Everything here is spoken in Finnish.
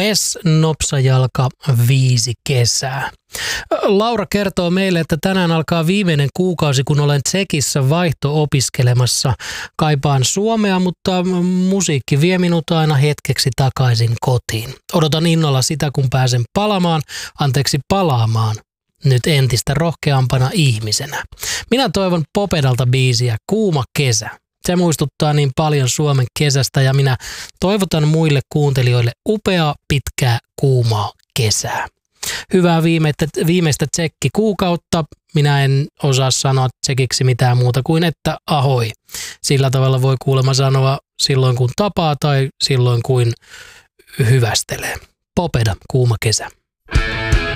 Ves Nopsajalka 5 kesää. Laura kertoo meille, että tänään alkaa viimeinen kuukausi, kun olen Tsekissä vaihto-opiskelemassa. Kaipaan Suomea, mutta musiikki vie minut aina hetkeksi takaisin kotiin. Odotan innolla sitä, kun pääsen palaamaan nyt entistä rohkeampana ihmisenä. Minä toivon Popedalta biisiä Kuuma kesä. Se muistuttaa niin paljon Suomen kesästä ja minä toivotan muille kuuntelijoille upeaa, pitkää, kuumaa kesää. Hyvää viimeistä tsekkikuukautta. Minä en osaa sanoa tsekiksi mitään muuta kuin että ahoi. Sillä tavalla voi kuulemma sanoa silloin kun tapaa tai silloin kun hyvästelee. Popeda, kuuma kesä.